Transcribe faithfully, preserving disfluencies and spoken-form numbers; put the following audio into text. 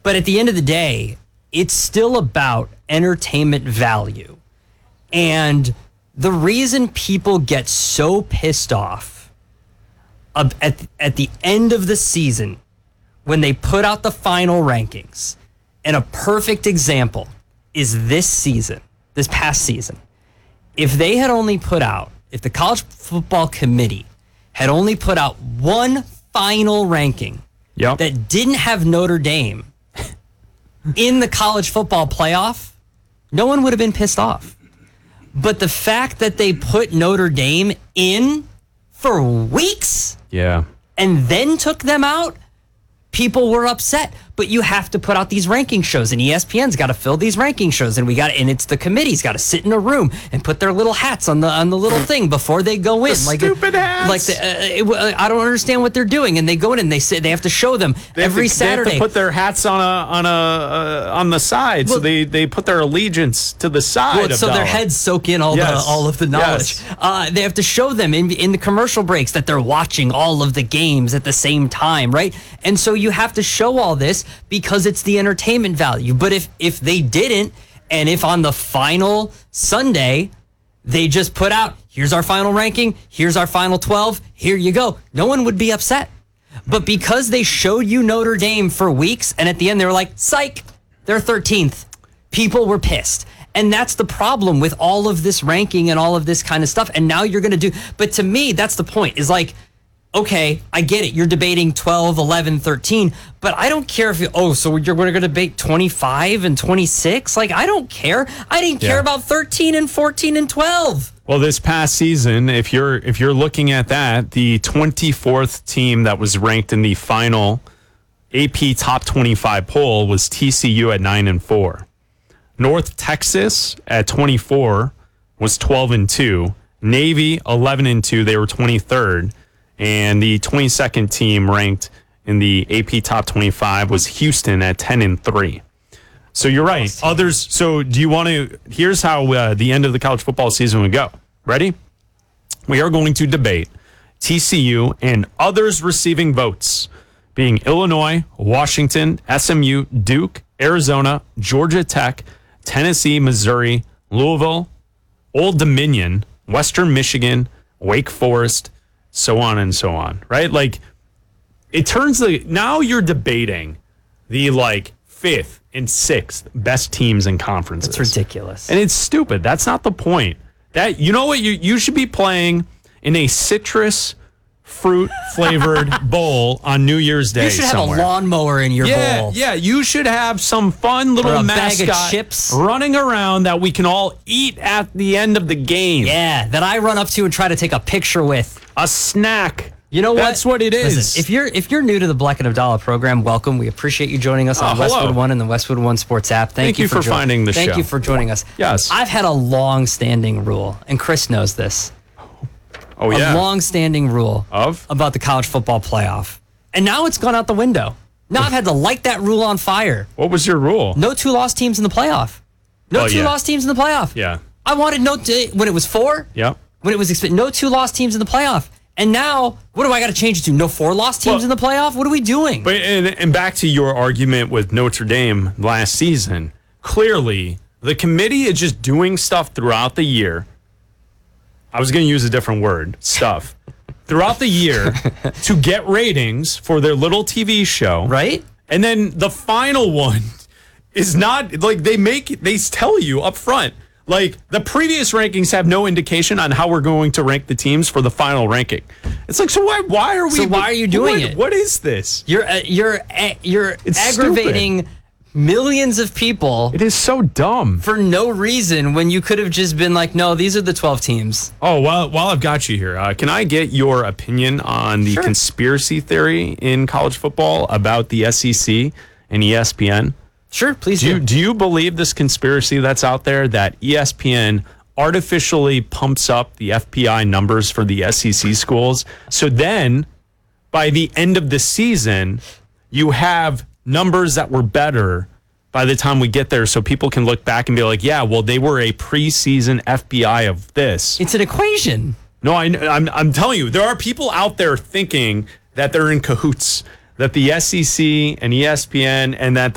But at the end of the day, it's still about entertainment value. And the reason people get so pissed off at, at the end of the season when they put out the final rankings, and a perfect example is this season, this past season. If they had only put out, if the College Football Committee had only put out one final ranking yep. that didn't have Notre Dame in the college football playoff, no one would have been pissed off. But the fact that they put Notre Dame in for weeks yeah. and then took them out, people were upset. But you have to put out these ranking shows, and E S P N's got to fill these ranking shows, and we got, and it's the committee's got to sit in a room and put their little hats on the on the little thing before they go in. The like stupid it, hats. Like the, uh, it, I don't understand what they're doing, and they go in and they say they have to show them they every to, Saturday. They have to put their hats on a on a uh, on the side, well, so they they put their allegiance to the side. Well, of so dollar. their heads soak in all yes. the all of the knowledge. Yes. Uh, they have to show them in in the commercial breaks that they're watching all of the games at the same time, right? And so you have to show all this because it's the entertainment value. But if if they didn't, and if on the final Sunday they just put out, here's our final ranking, here's our final twelve, here you go, no one would be upset. But because they showed you Notre Dame for weeks, and at the end they were like, psych, they're thirteenth, people were pissed. And that's the problem with all of this ranking and all of this kind of stuff. And now you're going to do, but to me, that's the point, is like, okay, I get it. You're debating twelve, eleven, thirteen, but I don't care if you, oh, so you're going to debate twenty-five and twenty-six? Like, I don't care. I didn't care yeah. about thirteen and fourteen and twelve. Well, this past season, if you're if you're looking at that, the twenty-fourth team that was ranked in the final A P Top twenty-five poll was T C U at nine and four. North Texas at twenty-four was twelve and two. Navy eleven and two. They were twenty-third. And the twenty-second team ranked in the A P Top twenty-five was Houston at ten and three. So you're right. Others. So do you want to? Here's how uh, the end of the college football season would go. Ready? We are going to debate T C U and others receiving votes, being Illinois, Washington, S M U, Duke, Arizona, Georgia Tech, Tennessee, Missouri, Louisville, Old Dominion, Western Michigan, Wake Forest, so on and so on, right? Like, it turns the, now you're debating the, like, fifth and sixth best teams in conferences. It's ridiculous. And it's stupid. That's not the point. That, you know what? You, you should be playing in a citrus fruit flavored bowl on New Year's Day. You should have somewhere. a lawnmower in your yeah, bowl. Yeah, you should have some fun little or a mascot bag of chips running around that we can all eat at the end of the game. Yeah, that I run up to and try to take a picture with. A snack. You know what? That's what it is. Listen, if you're if you're new to the Black and Abdallah program, welcome. We appreciate you joining us on oh, Westwood One and the Westwood One Sports app. Thank, Thank you, you for, for jo- finding the Thank show. you for joining us. Yes. I've had a long-standing rule, and Chris knows this. Oh, yeah. A long-standing rule Of? about the college football playoff. And now it's gone out the window. Now I've had to light that rule on fire. What was your rule? No two lost teams in the playoff. No Well, two yeah. lost teams in the playoff. Yeah. I wanted no t- when it was four. Yep. When it was exp- no two lost teams in the playoff. And now, what do I got to change it to? No four lost teams Well, in the playoff? What are we doing? But and, and back to your argument with Notre Dame last season. Clearly, the committee is just doing stuff throughout the year. I was going to use a different word, stuff. Throughout the year to get ratings for their little T V show. Right? And then the final one is not, like, they make, they tell you up front, like, the previous rankings have no indication on how we're going to rank the teams for the final ranking. It's like, so why why are we So why are you doing what, it? What is this? You're uh, you're uh, you're It's aggravating stupid. millions of people It is so dumb. for no reason when you could have just been like, no, these are the twelve teams. Oh, while, while I've got you here, uh, can I get your opinion on the Sure. conspiracy theory in college football about the S E C and E S P N? Sure, please Do do. you, do you believe this conspiracy that's out there that E S P N artificially pumps up the F P I numbers for the S E C schools? So then, by the end of the season, you have numbers that were better by the time we get there, so people can look back and be like, yeah, well, they were a preseason F P I of this. It's an equation. No, I, I'm, I'm telling you, there are people out there thinking that they're in cahoots, that the S E C and E S P N and that